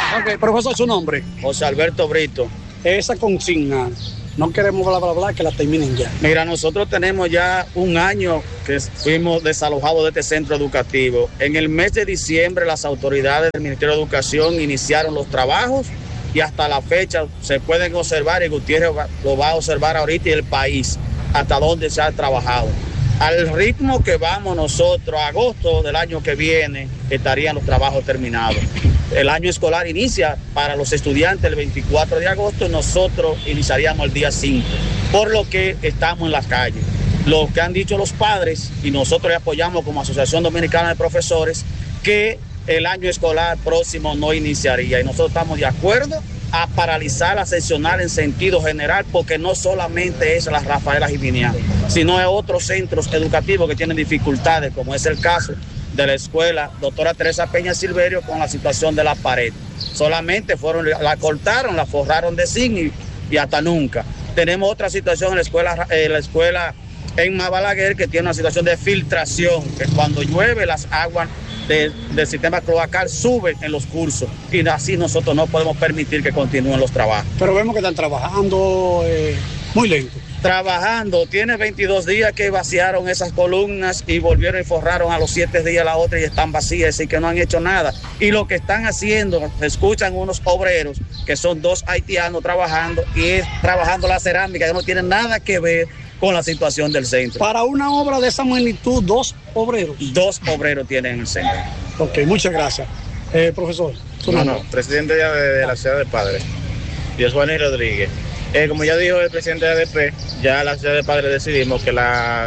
Ok, profesor, ¿su nombre? José Alberto Brito. Esa consigna, no queremos bla, bla, bla, que la terminen ya. Mira, nosotros tenemos ya un año que fuimos desalojados de este centro educativo. En el mes de diciembre, las autoridades del Ministerio de Educación iniciaron los trabajos y hasta la fecha se pueden observar, y Gutiérrez lo va a observar ahorita, y el país, hasta dónde se ha trabajado. Al ritmo que vamos nosotros, a agosto del año que viene, estarían los trabajos terminados. El año escolar inicia para los estudiantes el 24 de agosto y nosotros iniciaríamos el día 5, por lo que estamos en la calle. Lo que han dicho los padres, y nosotros le apoyamos como Asociación Dominicana de Profesores, que el año escolar próximo no iniciaría, y nosotros estamos de acuerdo a paralizar la seccional en sentido general, porque no solamente es la Rafaela Jiminián, sino es otros centros educativos que tienen dificultades, como es el caso de la escuela Doctora Teresa Peña Silverio con la situación de la pared. Solamente la cortaron, la forraron de zinc y hasta nunca. Tenemos otra situación en la escuela Emma Balaguer, que tiene una situación de filtración, que cuando llueve las aguas del sistema cloacal suben en los cursos, y así nosotros no podemos permitir que continúen los trabajos. Pero vemos que están trabajando muy lento. Trabajando, tiene 22 días que vaciaron esas columnas y volvieron y forraron a los 7 días la otra y están vacías, así que no han hecho nada. Y lo que están haciendo, escuchan unos obreros que son 2 haitianos trabajando, y es trabajando la cerámica, que no tiene nada que ver con la situación del centro. Para una obra de esa magnitud, 2 obreros. 2 obreros tienen en el centro. Ok, muchas gracias. Profesor. Presidente de la Ciudad de Padre, Dioswani Rodríguez. Como ya dijo el presidente de ADP, ya la Ciudad de Padre decidimos que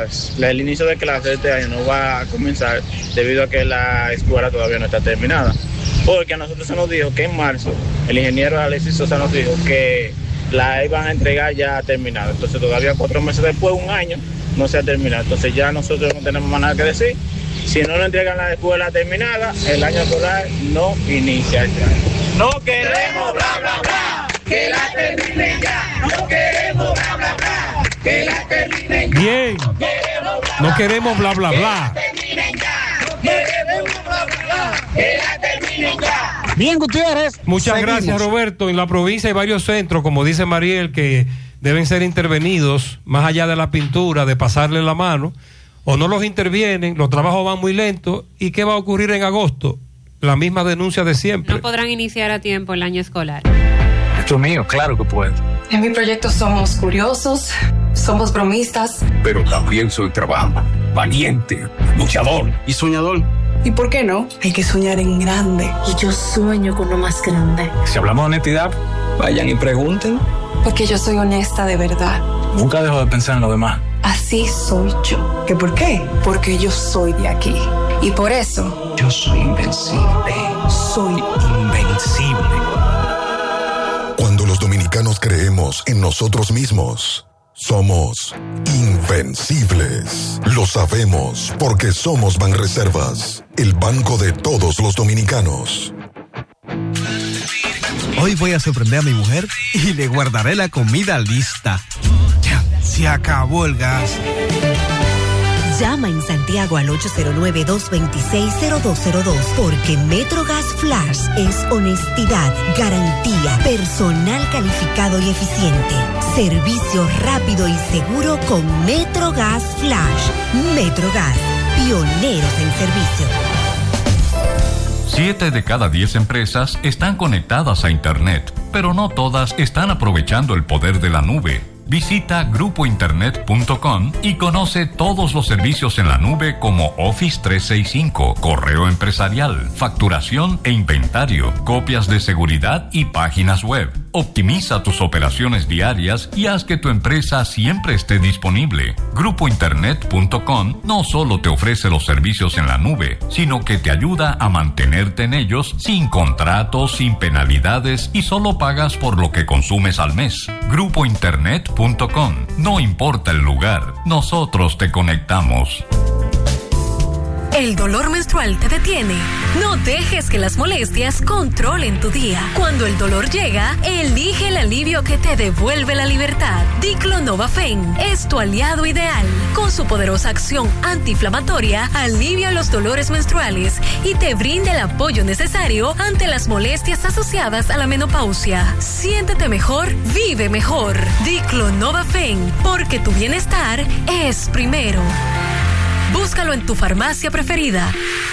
el inicio de clases de este año no va a comenzar debido a que la escuela todavía no está terminada. Porque a nosotros se nos dijo que en marzo, el ingeniero Alexis Sosa nos dijo que la iban a entregar ya terminada. Entonces todavía 4 meses después, un año, no se ha terminado. Entonces ya nosotros no tenemos más nada que decir. Si no nos entregan la escuela terminada, el año escolar no inicia ya. No queremos bla bla bla, que la terminen ya. No queremos bla bla bla, que la terminen ya. Bien. No queremos bla bla bla. Bien, Gutiérrez. Muchas gracias, Roberto. En la provincia hay varios centros, como dice Mariel, que deben ser intervenidos, más allá de la pintura, de pasarle la mano, o no los intervienen, los trabajos van muy lentos. ¿Y qué va a ocurrir en agosto? La misma denuncia de siempre. No podrán iniciar a tiempo el año escolar. Esto es mío, claro que puedo. En mi proyecto somos curiosos, somos bromistas. Pero también soy trabajador, valiente, luchador y soñador. ¿Y por qué no? Hay que soñar en grande. Y yo sueño con lo más grande. Si hablamos de honestidad, vayan y pregunten. Porque yo soy honesta de verdad. Nunca dejo de pensar en lo demás. Así soy yo. ¿Qué por qué? Porque yo soy de aquí. Y por eso... yo soy invencible. Soy invencible. Cuando los dominicanos creemos en nosotros mismos, somos invencibles. Lo sabemos porque somos Banreservas, el banco de todos los dominicanos. Hoy voy a sorprender a mi mujer y le guardaré la comida lista. Ya, se acabó el gas. Llama en Santiago al 809-226-0202 porque MetroGas Flash es honestidad, garantía, personal calificado y eficiente, servicio rápido y seguro con MetroGas Flash. MetroGas, pioneros en servicio. 7 de cada 10 empresas están conectadas a Internet, pero no todas están aprovechando el poder de la nube. Visita grupointernet.com y conoce todos los servicios en la nube como Office 365, correo empresarial, facturación e inventario, copias de seguridad y páginas web. Optimiza tus operaciones diarias y haz que tu empresa siempre esté disponible. Grupointernet.com no solo te ofrece los servicios en la nube, sino que te ayuda a mantenerte en ellos sin contratos, sin penalidades y solo pagas por lo que consumes al mes. Grupointernet.com. No importa el lugar, nosotros te conectamos. ¿El dolor menstrual te detiene? No dejes que las molestias controlen tu día. Cuando el dolor llega, elige el alivio que te devuelve la libertad. Diclonova-Fen es tu aliado ideal. Con su poderosa acción antiinflamatoria, alivia los dolores menstruales y te brinda el apoyo necesario ante las molestias asociadas a la menopausia. Siéntete mejor, vive mejor. Diclonova-Fen, porque tu bienestar es primero. Búscalo en tu farmacia preferida.